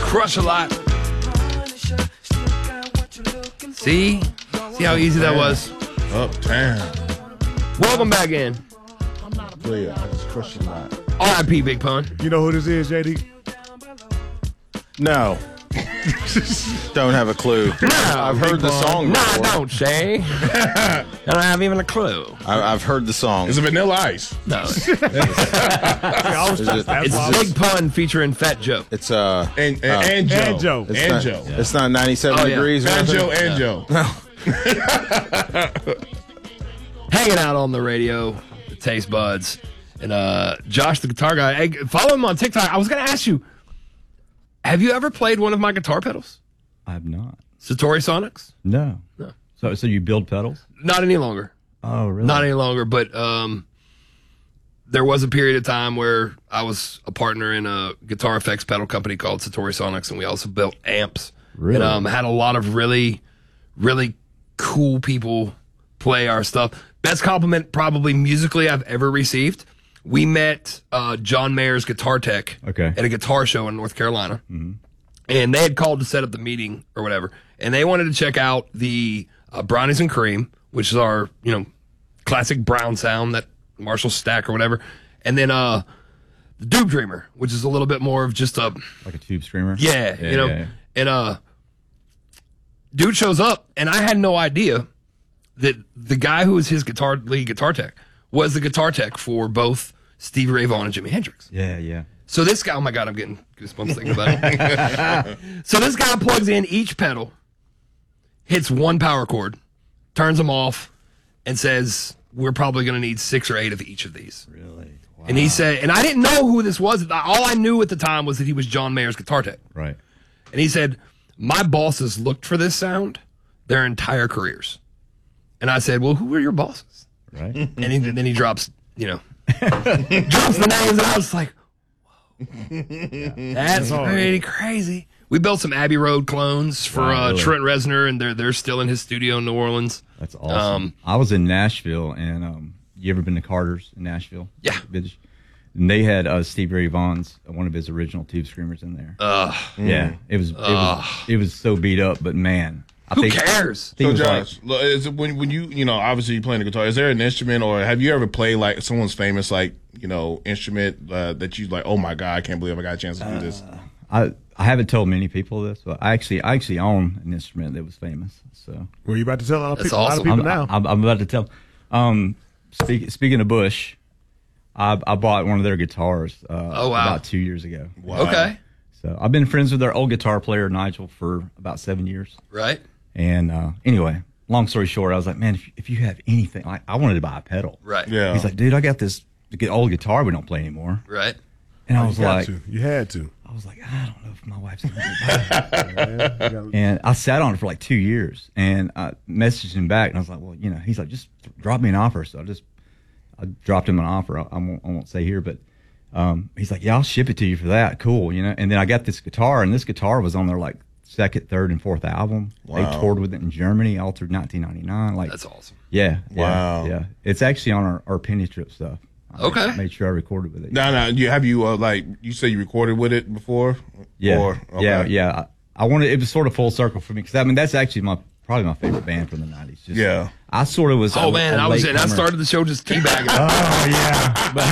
Crush a Lot. See how easy that was? Uptown. Welcome back in. Yeah, it's Crush a Lot. R.I.P. Big Pun. You know who this is, JD? No. Don't have a clue. I've heard the song No, before. I don't, Shay. I don't have even a clue. I've heard the song. It's a Vanilla Ice. No. It's It's Big Pun featuring Fat Joe. It's And Joe. And Joe. It's not 97 Oh, yeah. degrees. or Fat anything? Joe and Joe. Hanging out on the radio, the Taste Buds. And Josh, the guitar guy, hey, follow him on TikTok. I was going to ask you, have you ever played one of my guitar pedals? I have not. Satori Sonics? No. So you build pedals? Not any longer. Oh, really? Not any longer, but there was a period of time where I was a partner in a guitar effects pedal company called Satori Sonics, and we also built amps. Really? And had a lot of really, really cool people play our stuff. Best compliment probably musically I've ever received. We met John Mayer's Guitar Tech at a guitar show in North Carolina. Mm-hmm. And they had called to set up the meeting or whatever. And they wanted to check out the Brownies and Cream, which is our, classic brown sound, that Marshall stack or whatever. And then the Doob Dreamer, which is a little bit more of just a... Like a tube screamer? Yeah. And dude shows up, and I had no idea that the guy who was his lead guitar tech was the guitar tech for both Stevie Ray Vaughan and Jimi Hendrix. Yeah. So this guy, oh my God, I'm getting goosebumps thinking about it. So this guy plugs in each pedal, hits one power chord, turns them off, and says, we're probably going to need 6 or 8 of each of these. Really? Wow. And he said, and I didn't know who this was. All I knew at the time was that he was John Mayer's guitar tech. Right. And he said, my bosses looked for this sound their entire careers. And I said, well, who are your bosses? Right. And then he drops, drops the names, and I was like, whoa, that's pretty crazy. We built some Abbey Road clones for really? Trent Reznor, and they're still in his studio in New Orleans. That's awesome. I was in Nashville, and you ever been to Carter's in Nashville? Yeah. And they had Steve Ray Vaughan's one of his original tube screamers in there. Yeah, it was so beat up, but man, who cares? So Josh, is it when you obviously you playing the guitar, is there an instrument, or have you ever played like someone's famous instrument that you like, oh my God, I can't believe I got a chance to do this? I haven't told many people this, but I actually own an instrument that was famous. So were you about to tell a lot of awesome. people now? I'm about to tell. Speaking of Bush, I bought one of their guitars about 2 years ago. Wow. Okay. So I've been friends with their old guitar player, Nigel, for about 7 years. Right. And anyway, long story short, I was like, man, if you have anything, I wanted to buy a pedal. Right. Yeah. He's like, dude, I got this old guitar we don't play anymore. Right. And I was like, you had to. I was like, I don't know if my wife's going to buy it. And I sat on it for like 2 years, and I messaged him back, and I was like, well, he's like, just drop me an offer. So I dropped him an offer. I won't say here, but he's like, yeah, I'll ship it to you for that. Cool, And then I got this guitar, and this guitar was on their like second, third, and fourth album. Wow. They toured with it in Germany all through 1999. Like, That's awesome. Yeah. Wow. Yeah. It's actually on our Penny Trip stuff. Okay. I made sure I recorded with it. No. Have you like you say you recorded with it before? Yeah. Okay. Yeah. I wanted, it was sort of full circle for me, because that's actually probably my favorite band from the 90s. Yeah. I sort of was. Oh man, I started the show just teabagging. Oh yeah, but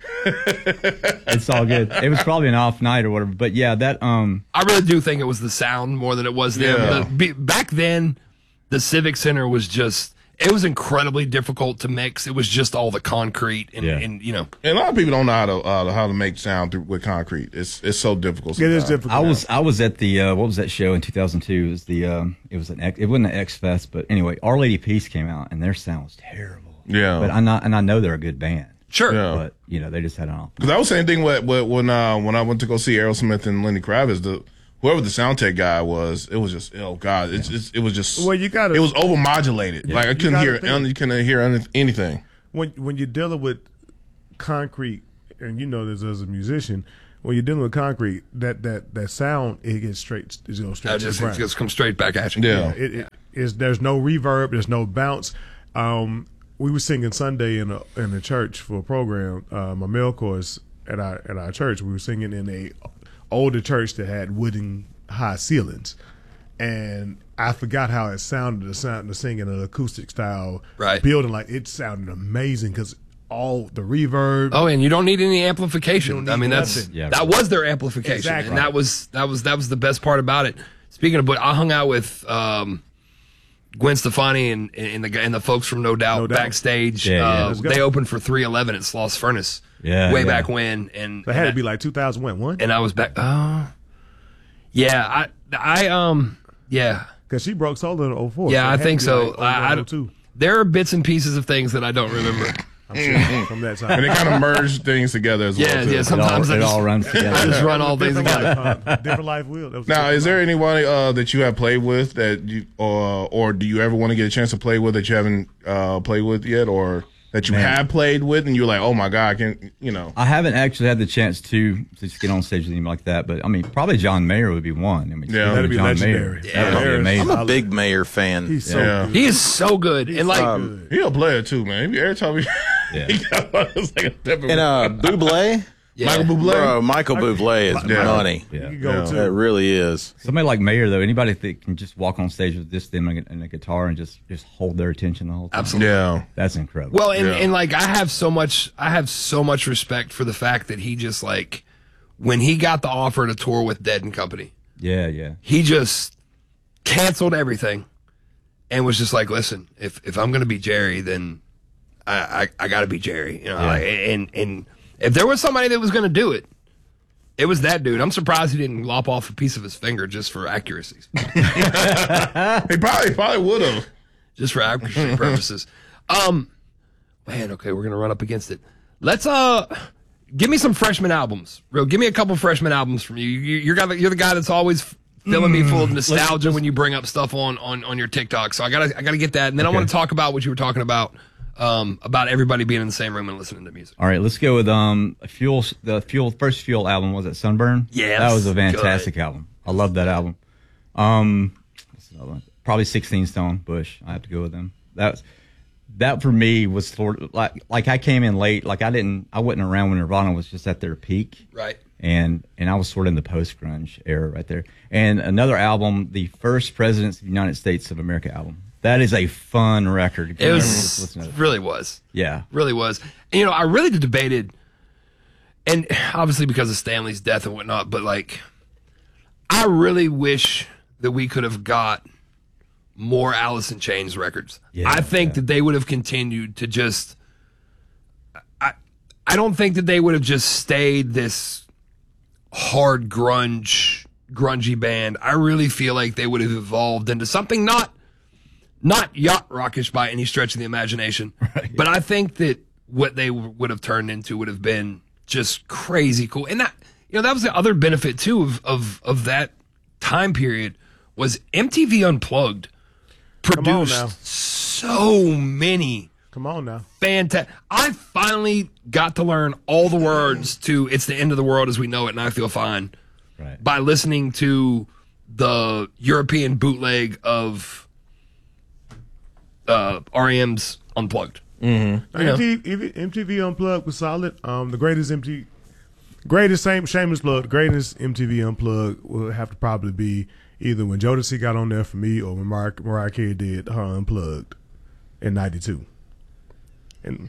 hey, it's all good. It was probably an off night or whatever, but yeah, that I really do think it was the sound more than it was them. Yeah. Back then, the Civic Center was it was incredibly difficult to mix. It was just all the concrete and And a lot of people don't know how to make sound with concrete. It's so difficult. It is difficult. I was at the what was that show in 2002? It wasn't an X Fest, but anyway, Our Lady Peace came out, and their sound was terrible. Yeah, but I know they're a good band. Sure, but they just had an off. Because I was saying thing when I went to go see Aerosmith and Lenny Kravitz, whoever the sound tech guy was, it was just, oh God, it was just, well, it was overmodulated. Yeah. Like I couldn't hear anything. When you're dealing with concrete, and this as a musician, when you're dealing with concrete, that sound, it goes straight to the ground. It just comes straight back at you. Yeah. There's no reverb, there's no bounce. We were singing Sunday in a church for a program, my mail course at our church. We were singing in a older church that had wooden high ceilings, and I forgot how it sounded to sing in an acoustic style building. Like, it sounded amazing because all the reverb. Oh, and you don't need any amplification. I mean, nothing. that was their amplification, exactly. And that was the best part about it. Speaking of, but I hung out with Gwen Stefani and the folks from No Doubt backstage. They opened for 311 at Sloss Furnace back when, and that had to be like 2001. And I was back. Because she broke solo in 04. Yeah, I think so. Like there are bits and pieces of things that I don't remember. I'm sure from that time. And they kind of merge things together as well. Yeah, sometimes it all runs together. I just run all things together. Different life wheel. Now, is there anyone that you have played with that you, or do you ever want to get a chance to play with that you haven't played with yet, or that you have played with and you're like, oh my God, I haven't actually had the chance to just get on stage with him like that, but I mean, probably John Mayer would be one. I mean, that'd be John legendary. Mayer. That would be amazing. I'm a big Mayer fan. He's so good. He is so good. And like, he'll play it too, man. Every time he got it's like a different. And Bublé. Michael Bublé. Bro, Michael Bublé is money. You can go It really is. Somebody like Mayer, though, anybody that can just walk on stage with this them and a guitar and just hold their attention the whole time. absolutely. Yeah. That's incredible. Well, and like I have so much respect for the fact that he just like when he got the offer to tour with Dead and Company. Yeah. He just canceled everything and was just like, listen, if I'm gonna be Jerry, then I gotta be Jerry. You know, and if there was somebody that was gonna do it, it was that dude. I'm surprised he didn't lop off a piece of his finger just for accuracy. He probably would have. Just for accuracy purposes. Man, okay, we're gonna run up against it. Let's give me some freshman albums. Real, give me a couple freshman albums from you. You're the guy that's always filling me full of nostalgia when you bring up stuff on your TikTok. So I gotta get that, and then I want to talk about what you were talking about everybody being in the same room and listening to music. All right, let's go with the first Fuel album. Was it Sunburn? Yeah, that was a fantastic album. I love that album. Probably 16 Stone, Bush. I have to go with them. That for me was sort of like I came in late. Like I wasn't around when Nirvana was just at their peak. Right. And I was sort of in the post grunge era right there. And another album, the first Presidents of the United States of America album. That is a fun record. It was really was. Yeah. Really was. And, I really debated, and obviously because of Stanley's death and whatnot, but like, I really wish that we could have got more Alice in Chains records. Yeah, I think that they would have continued to just, I don't think that they would have just stayed this hard grungy band. I really feel like they would have evolved into something not yacht rockish by any stretch of the imagination, right. But I think that what they would have turned into would have been just crazy cool. And that, that was the other benefit too of that time period was MTV Unplugged produced so many. Come on now. Fantastic. I finally got to learn all the words to It's the End of the World as We Know It and I Feel Fine by listening to the European bootleg of REM's Unplugged. Mm-hmm. MTV Unplugged was solid. The greatest shameless plug, the greatest MTV Unplugged will have to probably be either when Jodeci got on there for me or when Mariah Carey did her Unplugged in '92. And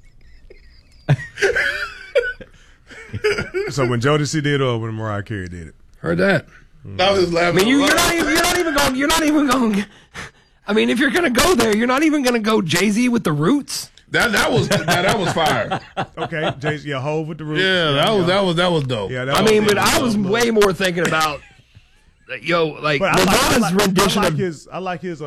so when Jodeci did or when Mariah Carey did it. Heard that. I was laughing. I mean, you're not even going. I mean, if you're gonna go there, you're not even gonna go Jay-Z with the Roots. That was fire. Okay, Jay-Z, Hove with the Roots. Yeah, that was dope. Yeah, but I was way more thinking about Nirvana's rendition. I like his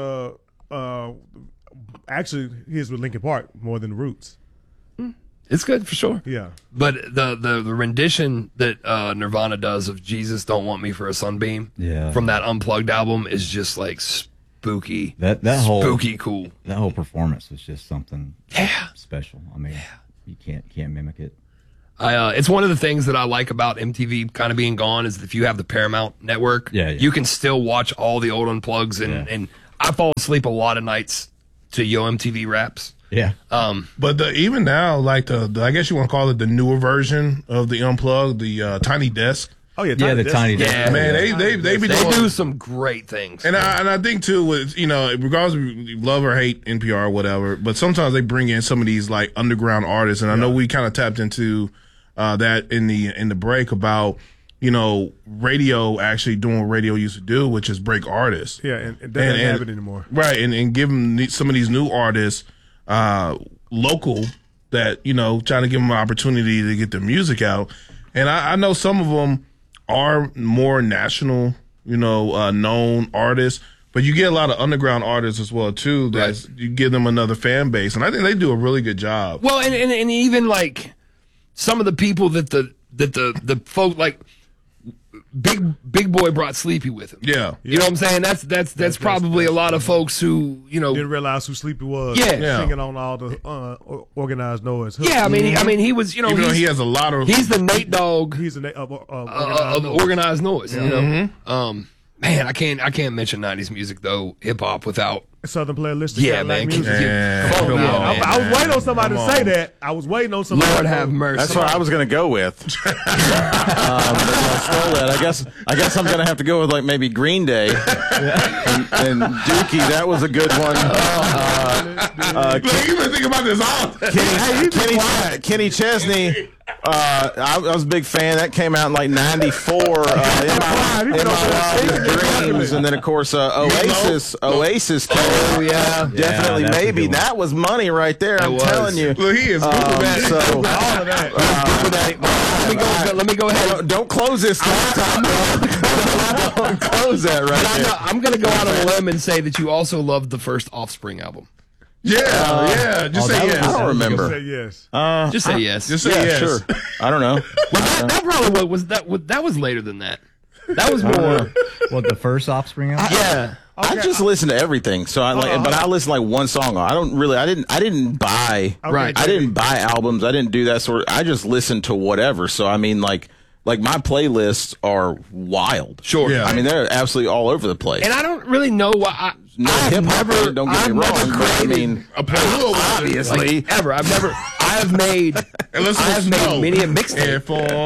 actually his with Linkin Park more than the Roots. It's good for sure. Yeah, but the rendition that Nirvana does of Jesus Don't Want Me for a Sunbeam from that Unplugged album is just like spooky. That whole spooky cool. That whole performance was just something special. I mean, you can't mimic it. It's one of the things that I like about MTV kind of being gone is that if you have the Paramount network, you can still watch all the old Unplugs and I fall asleep a lot of nights to Yo MTV raps. Yeah. But even now, like I guess you want to call it the newer version of the Unplugged, the Tiny Desk. Oh yeah, the Tiny Desk. Yeah, Man, they do some great things. And I think too, with regardless of you love or hate NPR or whatever, but sometimes they bring in some of these like underground artists, and I know we kind of tapped into that in the break about radio actually doing what radio used to do, which is break artists. Yeah, and that doesn't happen anymore. Right, and give them some of these new artists local that trying to give them an opportunity to get their music out. And I know some of them are more national, known artists, but you get a lot of underground artists as well too. You give them another fan base, and I think they do a really good job. Well, and even like some of the people that the folk like Big Boy brought Sleepy with him. Yeah, you know what I'm saying. That's probably a lot of folks who didn't realize who Sleepy was. Yeah, singing on all the organized noise. Yeah, I mean he was even though he has a lot of. He's the Nate Dogg. He's the organized noise. Man, I can't mention 90s music though, hip hop without Southern Playlist. Yeah, man. Come on, man. I was waiting on somebody to say that. I was waiting on somebody. Lord have mercy. That's what I was going to go with. I stole that. I guess I'm going to have to go with like maybe Green Day and Dookie. That was a good one. Look, you've been thinking about this all. Kenny Chesney. I was a big fan. That came out in like '94. In my wildest dreams, and then of course Oasis came. Oh yeah, definitely, maybe that was money right there. I'm telling you. Look, he is. So all of that. Let me go ahead. Don't close this. Don't close that right there. I'm going to go out on a limb and say that you also loved the first Offspring album. Yeah. Just say yes. I don't remember. Say yes. Just say yes. Just say yes. Sure. I don't know. That probably was that was later than that. That was more. What, the first Offspring album? Yeah. I just listen to everything, so but I listen like one song. I didn't buy. Right. I didn't buy albums. I didn't do that sort. I just listened to whatever. So I mean, like my playlists are wild. Sure. Yeah. I mean, they're absolutely all over the place. And I don't really know why. Hip hop. Don't get me wrong. But I mean, obviously, ever. I have made many a mixtape.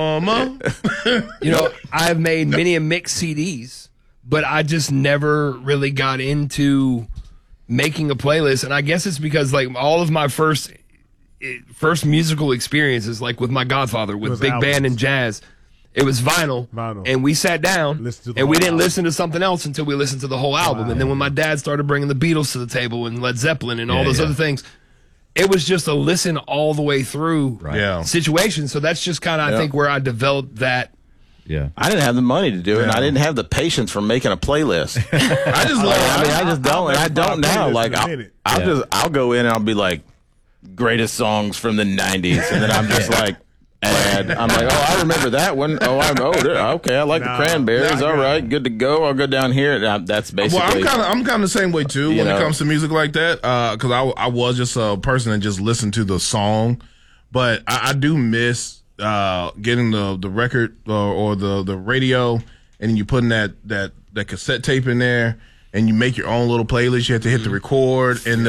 I have made many a mix CDs, but I just never really got into making a playlist. And I guess it's because like all of my first musical experiences, like with my godfather, with big band and jazz, it was vinyl. And we sat down and we didn't listen to something else until we listened to the whole album. And then when my dad started bringing the Beatles to the table and Led Zeppelin and all those other things, it was just a listen all the way through situation. So that's just kind of, I think, where I developed that. Yeah, I didn't have the money to do it, and I didn't have the patience for making a playlist. I just don't, and I don't now. Like I'll go in and I'll be like, greatest songs from the '90s, and then I'm just like, I'm like, oh, I remember that one. Okay, I like the Cranberries. All right, good to go. I'll go down here. That's basically. Well, I'm kind of the same way too when it comes to music like that. Because I was just a person that just listened to the song, but I do miss getting the record or the radio, and then you putting that cassette tape in there, and you make your own little playlist. You have to hit the record and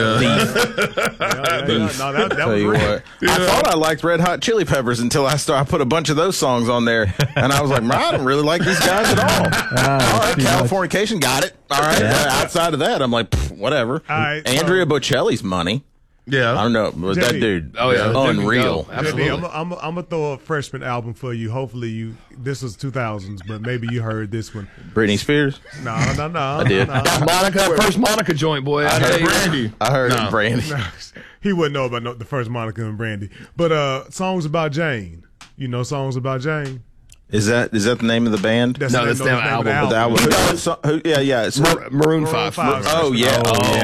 that was right. I thought I liked Red Hot Chili Peppers until I put a bunch of those songs on there, and I was like, I don't really like these guys at all. All right, Californication, got it. All right, outside of that, I'm like, whatever. Right, Andrea Bocelli's Money. Yeah, I don't know. Was that dude? Oh yeah, unreal. Absolutely. I'm gonna throw a freshman album for you. Hopefully this was 2000s, but maybe you heard this one. Britney Spears. No. I did. That first Monica joint, boy. I heard Brandy. I heard Brandy. He wouldn't know about the first Monica and Brandy, but songs about Jane. You know, songs about Jane. Is that the name of the band? That's the album. The album. It's Maroon 5. Oh yeah.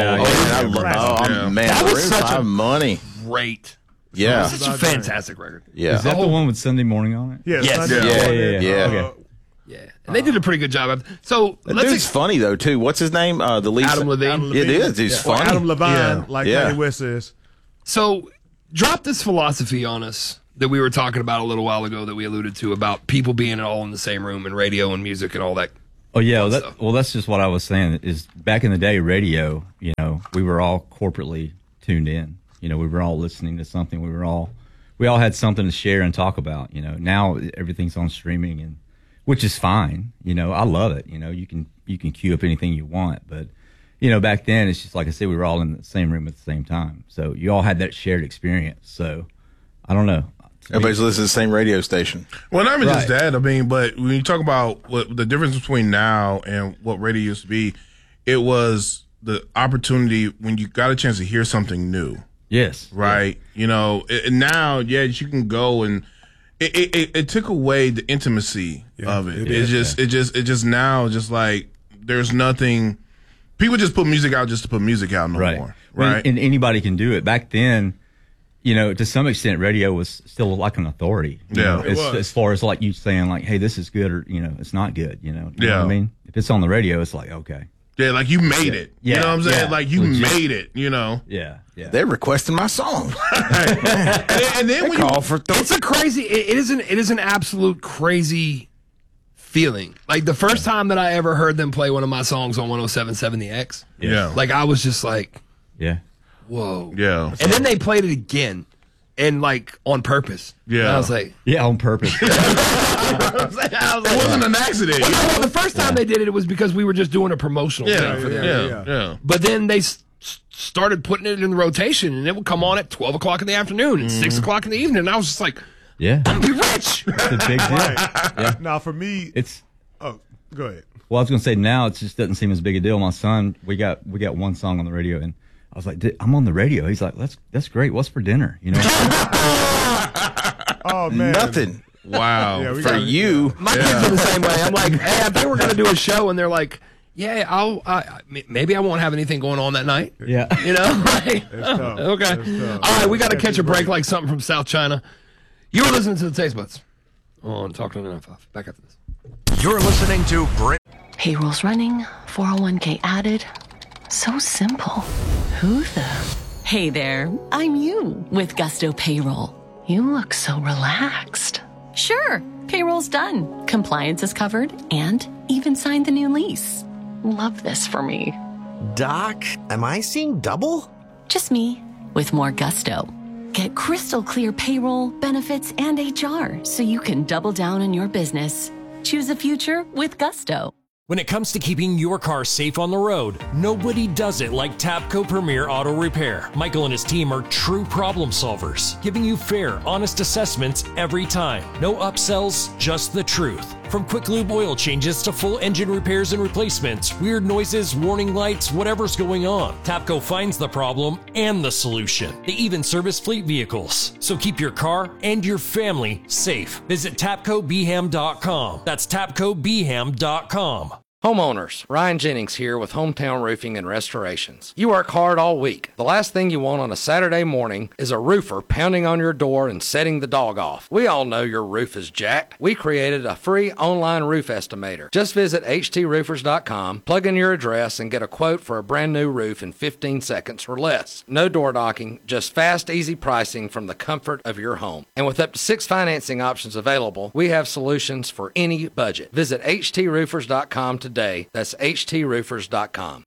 Man, that was Maroon such 5 money. Great. Yeah, such a fantastic record. Yeah. Is that the one with Sunday Morning on it? Yeah. Yes. Yeah. Yeah, and they did a pretty good job. So dude's funny though too. What's his name? The lead. Adam Levine. It is. He's funny. Adam Levine, like Kanye West is. So drop this philosophy on us that we were talking about a little while ago that we alluded to about people being all in the same room and radio and music and all that. Oh yeah, that's just what I was saying. Is back in the day, radio, we were all corporately tuned in. We were all listening to something. We all had something to share and talk about. Now everything's on streaming, and which is fine. You know, I love it. You know, you can queue up anything you want, but you know, back then it's just like I said, we were all in the same room at the same time, so you all had that shared experience. So I don't know. Everybody's listening to the same radio station. Well, not even just that. I mean, but when you talk about what the difference between now and what radio used to be, it was the opportunity when you got a chance to hear something new. Yes. Right. Yeah. You know, now, you can go and it took away the intimacy of it. It just now just like there's nothing. People just put music out just to put music out no more. Right. And anybody can do it. Back then, you know, to some extent, radio was still like an authority. Yeah, as far as like you saying, like, "Hey, this is good," or you know, "It's not good." You know what I mean? If it's on the radio, it's like, okay, yeah, like you made it. Yeah, you know what I'm saying? Yeah, like you made it. You know? Yeah. They're requesting my song, and then when call for it's a crazy. It is an absolute crazy feeling. Like the first time that I ever heard them play one of my songs on 107.7 The X. Yeah, like I was just like, yeah. Whoa. Yeah. And then they played it again and like on purpose. Yeah. And I was like, yeah, on purpose. it wasn't an accident. Well, the first time they did it, it was because we were just doing a promotional thing for them. Yeah. But then they started putting it in rotation and it would come on at 12 o'clock in the afternoon and 6 o'clock in the evening. And I was just like, yeah, I'm gonna be rich. It's a big deal. Yeah. Now for me, go ahead. Well, I was going to say now it just doesn't seem as big a deal. My son, we got one song on the radio and I was like, I'm on the radio. He's like, that's great. What's for dinner? You know? Oh man, nothing. Wow. For you, my kids are the same way. I'm like, hey, I think we're gonna do a show, and they're like, yeah, maybe I won't have anything going on that night. Yeah, you know. Like, okay. All right, we got to catch a break like something from South China. You were listening to the Taste Buds on Talk 99.5. Back after this. You're listening to Payroll's running, 401k added. So simple. Who the? Hey there, I'm you with Gusto Payroll. You look so relaxed. Sure, payroll's done. Compliance is covered and even signed the new lease. Love this for me. Doc, am I seeing double? Just me with more gusto. Get crystal clear payroll, benefits, and HR so you can double down on your business. Choose a future with Gusto. When it comes to keeping your car safe on the road, nobody does it like Tapco Premier Auto Repair. Michael and his team are true problem solvers, giving you fair, honest assessments every time. No upsells, just the truth. From quick lube oil changes to full engine repairs and replacements, weird noises, warning lights, whatever's going on, Tapco finds the problem and the solution. They even service fleet vehicles. So keep your car and your family safe. Visit TapcoBeham.com. That's TapcoBeham.com. Homeowners, Ryan Jennings here with Hometown Roofing and Restorations. You work hard all week. The last thing you want on a Saturday morning is a roofer pounding on your door and setting the dog off. We all know your roof is jacked. We created a free online roof estimator. Just visit HTRoofers.com, plug in your address, and get a quote for a brand new roof in 15 seconds or less. No door knocking, just fast, easy pricing from the comfort of your home. And with up to 6 financing options available, we have solutions for any budget. Visit HTRoofers.com today. That's HTRoofers.com.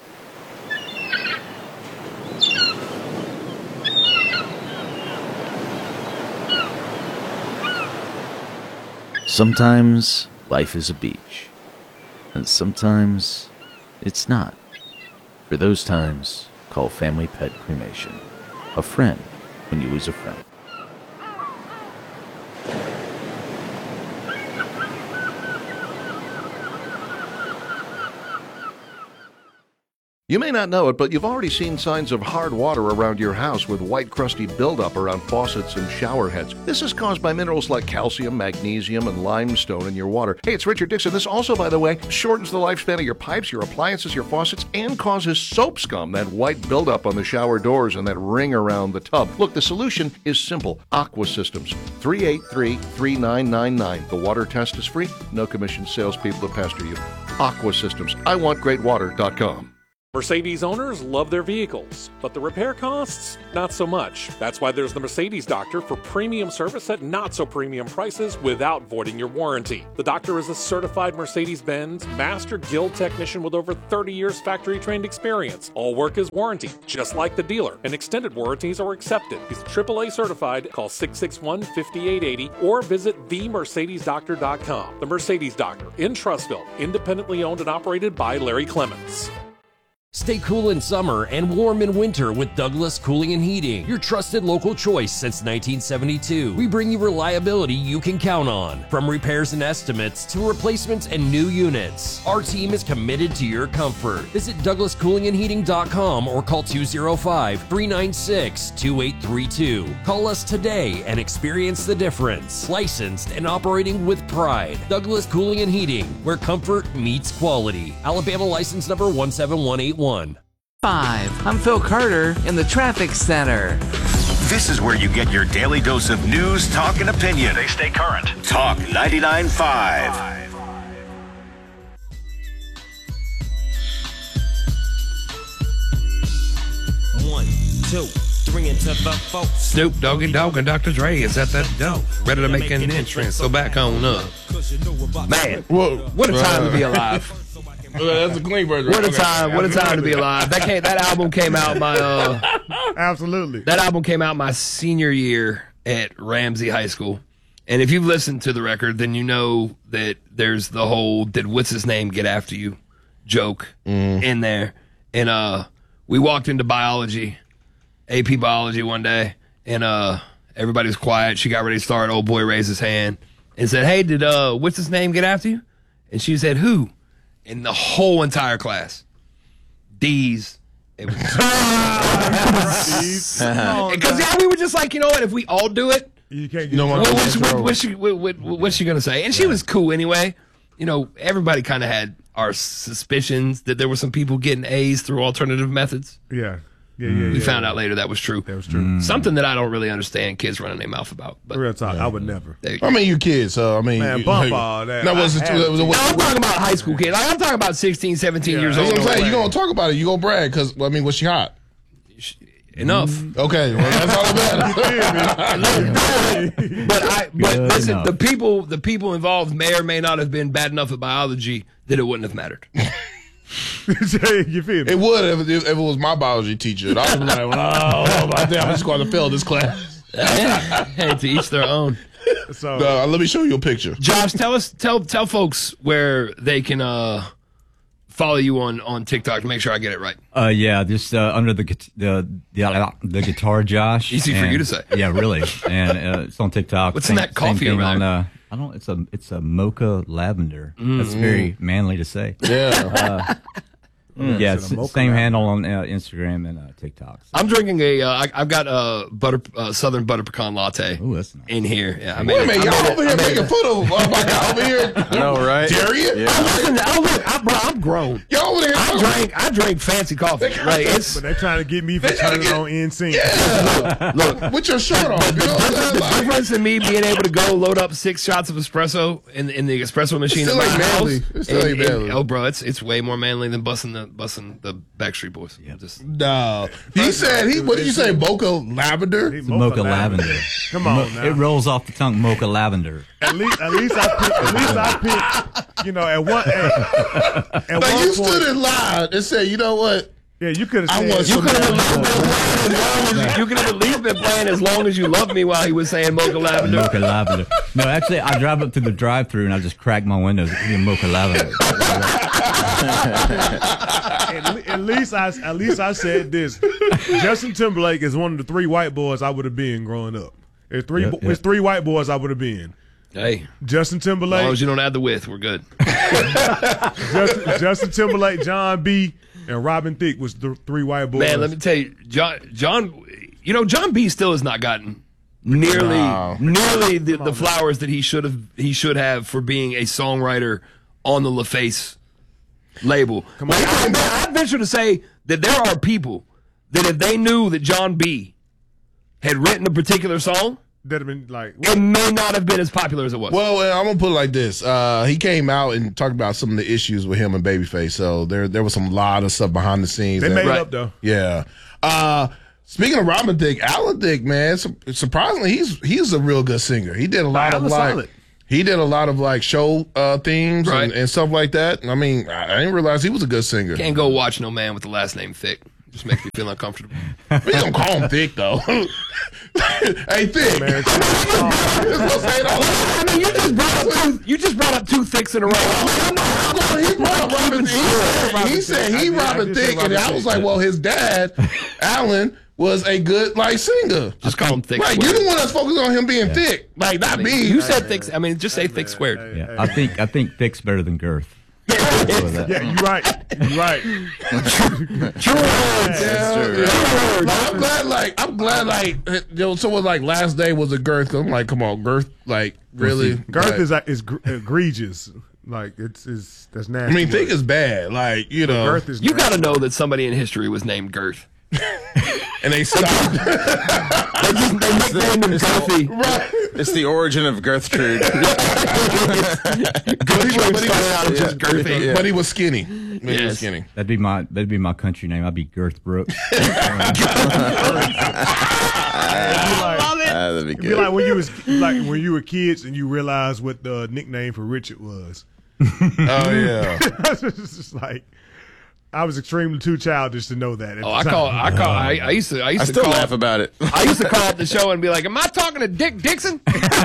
Sometimes life is a beach, and sometimes it's not. For those times, call Family Pet Cremation. A friend when you lose a friend. You may not know it, but you've already seen signs of hard water around your house with white crusty buildup around faucets and shower heads. This is caused by minerals like calcium, magnesium, and limestone in your water. Hey, it's Richard Dixon. This also, by the way, shortens the lifespan of your pipes, your appliances, your faucets, and causes soap scum, that white buildup on the shower doors and that ring around the tub. Look, the solution is simple. Aqua Systems, 383-3999. The water test is free. No commission salespeople to pester you. Aqua Systems. IWantGreatWater.com. Mercedes owners love their vehicles, but the repair costs, not so much. That's why there's the Mercedes Doctor for premium service at not so premium prices without voiding your warranty. The Doctor is a certified Mercedes-Benz Master Guild technician with over 30 years factory-trained experience. All work is warranty, just like the dealer, and extended warranties are accepted. He's AAA certified. Call 661-5880 or visit themercedesdoctor.com. The Mercedes Doctor in Trussville, independently owned and operated by Larry Clements. Stay cool in summer and warm in winter with Douglas Cooling and Heating, your trusted local choice since 1972. We bring you reliability you can count on, from repairs and estimates to replacements and new units. Our team is committed to your comfort. Visit DouglasCoolingandHeating.com or call 205-396-2832. Call us today and experience the difference. Licensed and operating with pride. Douglas Cooling and Heating, where comfort meets quality. Alabama license number 17181. 5. I'm Phil Carter in the Traffic Center. This is where you get your daily dose of news, talk, and opinion. They stay current. Talk 99.5. 1, 2, 3 into the 4. Snoop Doggy Dogg and Dr. Dre is at that door, ready to make an entrance. So back on up, man. What a time to be alive. That's a clean version. What a time! What a time to be alive. That album came out my absolutely. That album came out my senior year at Ramsey High School, and if you've listened to the record, then you know that there's the whole "Did what's his name get after you?" joke in there. And we walked into biology, AP biology one day, and everybody was quiet. She got ready to start. Old boy raised his hand and said, "Hey, did what's his name get after you?" And she said, "Who?" In the whole entire class, D's. It was because we were just like, you know what? If we all do it, you can't. What's she gonna say? And she was cool anyway. You know, everybody kind of had our suspicions that there were some people getting A's through alternative methods. Yeah. We found out later that was true. That was true. Something that I don't really understand kids running their mouth about. But real talk, I would never. I mean, you kids, so I mean, man, bump all that. No, I'm talking about high school kids. Like, I'm talking about 16, 17 years old. That's what I'm saying. You're going to talk about it. You're going to brag because, I mean, was she hot? Enough. Okay, well, that's all that matters. But listen, the people involved may or may not have been bad enough at biology that it wouldn't have mattered. You feel me? It would if it was my biology teacher. I was like, oh, I'm just going to fail this class. Hey, to each their own. So let me show you a picture. Josh, tell folks where they can follow you on TikTok to make sure I get it right. Yeah, just under the guitar, Josh. Easy for you to say. Yeah, really. And it's on TikTok. What's in that coffee around? I don't. It's a mocha lavender. That's very manly to say. Yeah. Yeah, it's the same handle on Instagram and TikTok. So. I'm drinking I've got a Southern butter pecan latte. Ooh, that's nice. In here. Yeah, wait a minute, y'all over here making fun of my guy over here. I know, right? Darian? Yeah. I'm grown. Y'all over there? I drink fancy coffee. Right? But they're trying to get me for turning on NSYNC. Yeah. Look, with your shirt on. The difference in me being able to go load up 6 shots of espresso in the espresso machine in my house. It's still ain't manly. Oh, bro, it's way more manly than busting the Backstreet Boys. Yeah. No. He said, what did you say, mocha lavender? It's mocha lavender. Come on now. It rolls off the tongue, mocha lavender. At least I picked, you know, at one you stood in line and said, you know what? Yeah, you could have said. You could have at least been playing As Long As You Love Me while he was saying mocha lavender. Mocha lavender. No, actually, I drive up to the drive-thru and I just crack my windows and give mocha lavender. At least I said this. Justin Timberlake is one of the 3 white boys I would have been growing up. There's 3 white boys I would have been. Hey, Justin Timberlake. As long as you don't add the width, we're good. Justin Timberlake, John B, and Robin Thicke was the 3 white boys. Man, let me tell you, John. You know, John B still has not gotten nearly the flowers that he should have for being a songwriter on the LaFace label. Come on. I'd venture to say that there are people that if they knew that John B had written a particular song, that have been like. It may not have been as popular as it was. Well, I'm gonna put it like this. He came out and talked about some of the issues with him and Babyface. So there was some lot of stuff behind the scenes. They made it up though. Yeah. Speaking of Robin Thicke, Alan Thicke, man, surprisingly, he's a real good singer. He did a lot of like. He did a lot of like show themes and stuff like that. I mean, I didn't realize he was a good singer. Can't go watch no man with the last name Thicke. Just makes me feel uncomfortable. We don't call him Thicke though. Hey, Thicke. Man, I mean, you just brought up two Thickes in a row. He brought up Robin Thicke. He said he Robin Thicke, and I was like, well, his dad, Alan, was a good like singer. Just call him Thick. Right, you the one that's focused on him being thick, like not me. You said Thick. I mean, just say Thick squared. Yeah, I think Thick's better than Girth. Yeah, you're right. You're right. True. I'm glad. Like, someone like last day was a Girth. I'm like, come on, Girth. Like, really? Girth is egregious. Like, it's that's nasty. I mean, Thick is bad. Like, you know, Girth is. You got to know that somebody in history was named Girth. And they stopped. They nicknamed him Girthy. Right. It's the origin of Gertrude. But he was skinny. He was skinny. That'd be my country name. I'd be Girth Brooks. That'd be It'd be like when you were kids and you realized what the nickname for Richard was. Oh yeah. It's just like. I was extremely too childish to know that. I used to still call laugh about it. I used to call up the show and be like, "Am I talking to Dick Dixon?"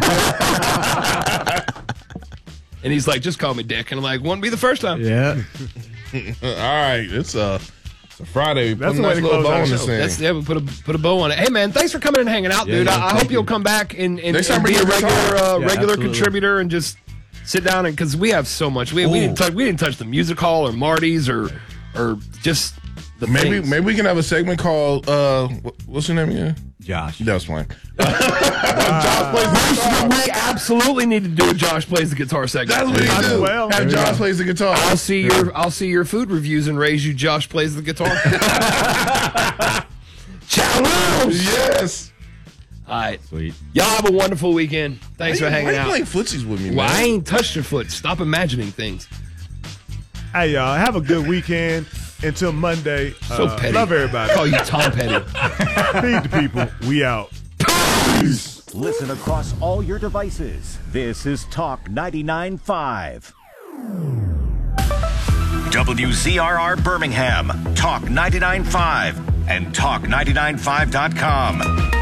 And he's like, "Just call me Dick." And I'm like, "Won't be the first time." Yeah. All right, it's a Friday. That's the way to close out the show. We put a bow on it. Hey man, thanks for coming and hanging out, dude. I hope you'll come back and be a regular contributor and just sit down and because we have so much. We didn't touch the music hall or Marty's or just the maybe we can have a segment called what's your name again? Josh. That's fine. Josh plays the guitar. We absolutely need to do a Josh plays the guitar segment. That's what he do. Have Josh plays the guitar. I'll see your food reviews and raise you. Josh plays the guitar. Challenge. Yes. All right. Sweet. Y'all have a wonderful weekend. Thanks for hanging out. Why you playing footsies with me, man? Well, I ain't touched your foot. Stop imagining things. Hey, y'all, have a good weekend. Until Monday. So petty. Love everybody. I call you Tom Petty. Feed the people. We out. Peace. Listen across all your devices. This is Talk 99.5. WZRR Birmingham, Talk 99.5, and Talk995.com.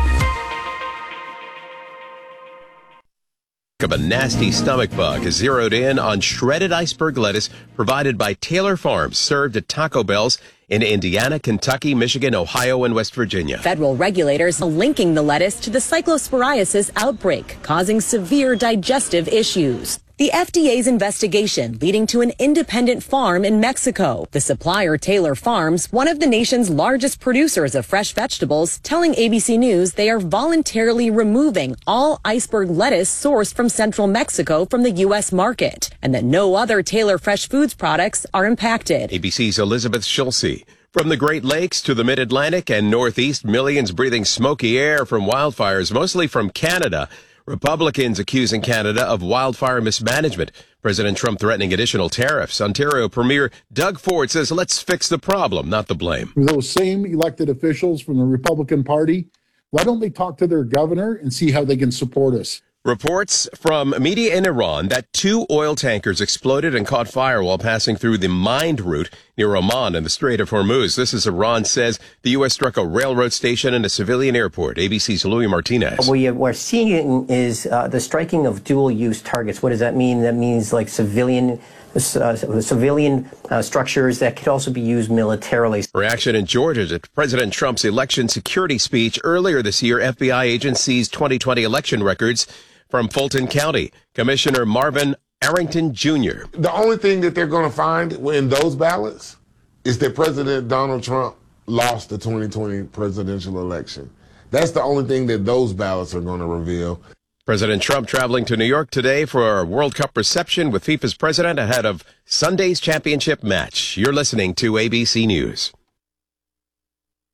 Of a nasty stomach bug is zeroed in on shredded iceberg lettuce provided by Taylor Farms, served at Taco Bell's in Indiana, Kentucky, Michigan, Ohio, and West Virginia. Federal regulators are linking the lettuce to the cyclosporiasis outbreak, causing severe digestive issues. The FDA's investigation leading to an independent farm in Mexico. The supplier, Taylor Farms, one of the nation's largest producers of fresh vegetables, telling ABC News they are voluntarily removing all iceberg lettuce sourced from central Mexico from the U.S. market, and that no other Taylor Fresh Foods products are impacted. ABC's Elizabeth Schulze. From the Great Lakes to the Mid-Atlantic and Northeast, millions breathing smoky air from wildfires, mostly from Canada. Republicans accusing Canada of wildfire mismanagement. President Trump threatening additional tariffs. Ontario Premier Doug Ford says, let's fix the problem, not the blame. Those same elected officials from the Republican Party, why don't they talk to their governor and see how they can support us? Reports from media in Iran that 2 oil tankers exploded and caught fire while passing through the mined route near Oman in the Strait of Hormuz. This is Iran says the U.S. struck a railroad station and a civilian airport. ABC's Louis Martinez. What we're seeing is the striking of dual-use targets. What does that mean? That means like civilian structures that could also be used militarily. Reaction in Georgia to President Trump's election security speech earlier this year. FBI agents seized 2020 election records from Fulton County. Commissioner Marvin Arrington Jr. The only thing that they're going to find in those ballots is that President Donald Trump lost the 2020 presidential election. That's the only thing that those ballots are going to reveal. President Trump traveling to New York today for a World Cup reception with FIFA's president ahead of Sunday's championship match. You're listening to ABC News.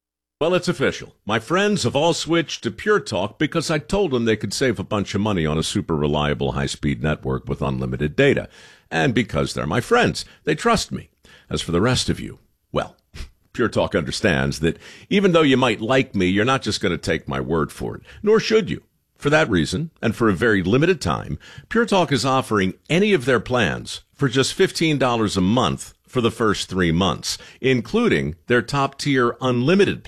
Well, it's official. My friends have all switched to Pure Talk because I told them they could save a bunch of money on a super reliable high-speed network with unlimited data. And because they're my friends, they trust me. As for the rest of you, well, Pure Talk understands that even though you might like me, you're not just going to take my word for it, nor should you. For that reason, and for a very limited time, Pure Talk is offering any of their plans for just $15 a month for the first 3 months, including their top-tier unlimited plan.